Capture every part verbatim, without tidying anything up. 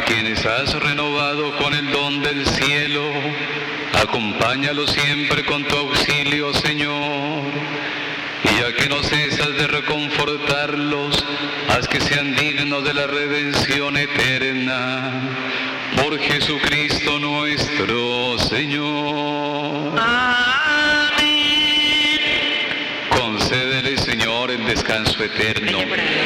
quienes has renovado con el don del cielo, acompáñalos siempre con tu auxilio, Señor. Y ya que no cesas de reconfortarlos, haz que sean dignos de la redención eterna. Por Jesucristo nuestro Señor. Amén. Concédele, Señor, el descanso eterno.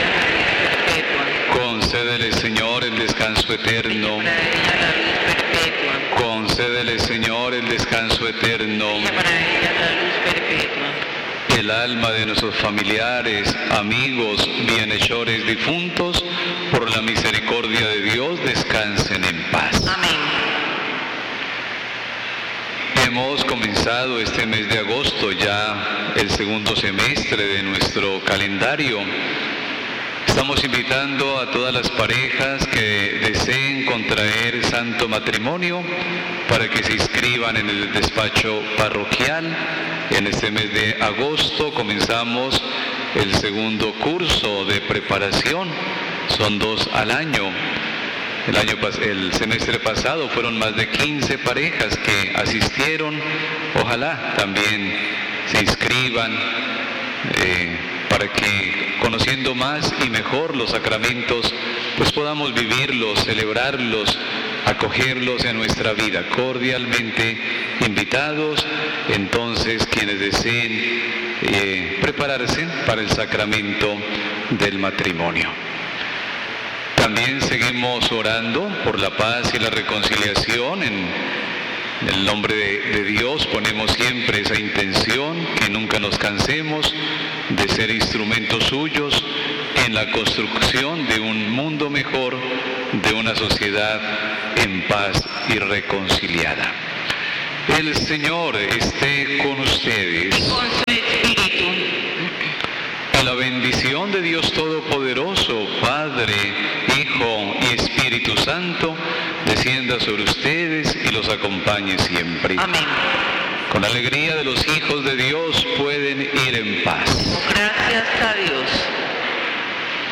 Concédele, Señor, el descanso eterno. Concédele, Señor, el descanso eterno. El alma de nuestros familiares, amigos, bienhechores difuntos, por la misericordia de Dios, descansen en paz. Amén. Hemos comenzado este mes de agosto, ya el segundo semestre de nuestro calendario. Estamos invitando a todas las parejas que deseen contraer santo matrimonio para que se inscriban en el despacho parroquial. En este mes de agosto comenzamos el segundo curso de preparación. Son dos al año. El, año, el semestre pasado fueron más de quince parejas que asistieron. Ojalá también se inscriban eh, para que, conociendo más y mejor los sacramentos, pues podamos vivirlos, celebrarlos, acogerlos en nuestra vida. Cordialmente invitados, entonces, quienes deseen eh, prepararse para el sacramento del matrimonio. También seguimos orando por la paz y la reconciliación. En, en el nombre de, de Dios ponemos siempre esa intención, que nunca nos cansemos de ser instrumentos suyos en la construcción de un mundo mejor, de una sociedad en paz y reconciliada. El Señor esté con ustedes. Con su espíritu. La bendición de Dios Todopoderoso, Padre, Hijo y Espíritu Santo, descienda sobre ustedes y los acompañe siempre. Amén. Con alegría de los hijos de Dios pueden ir en paz. Gracias a Dios.